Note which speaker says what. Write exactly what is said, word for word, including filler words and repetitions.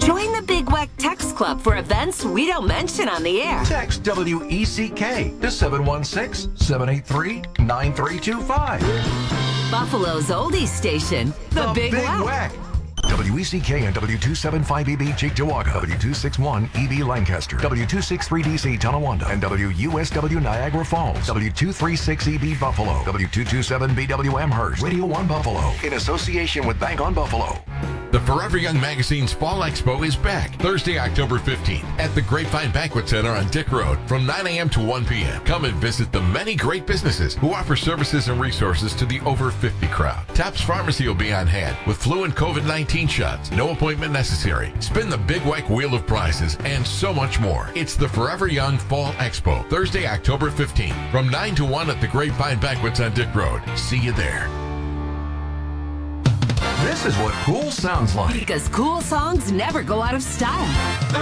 Speaker 1: Join the Big Weck Text Club for events we don't mention on the air.
Speaker 2: Text W E C K to seven one six, seven eight three, nine three two five.
Speaker 1: Buffalo's oldies station, The,
Speaker 2: The
Speaker 1: Big,
Speaker 2: Big
Speaker 1: Weck.
Speaker 2: Weck. W E C K and W two seventy-five E B Cheektowaga, W two sixty-one E B Lancaster, W two sixty-three D C Tonawanda, and W U S W Niagara Falls, W two thirty-six E B Buffalo, W two twenty-seven B W Amherst, Radio one Buffalo, in association with Bank on Buffalo.
Speaker 3: The Forever Young Magazine's Fall Expo is back Thursday, October fifteenth at the Grapevine Banquet Center on Dick Road from nine a.m. to one p.m. Come and visit the many great businesses who offer services and resources to the over fifty crowd. Tops Pharmacy will be on hand with flu and COVID nineteen shots. No appointment necessary. Spin the Big Weck Wheel of Prizes and so much more. It's the Forever Young Fall Expo Thursday, October fifteenth from nine to one at the Grapevine Banquets on Dick Road. See you there.
Speaker 2: This is what cool sounds like.
Speaker 1: Because cool songs never go out of style.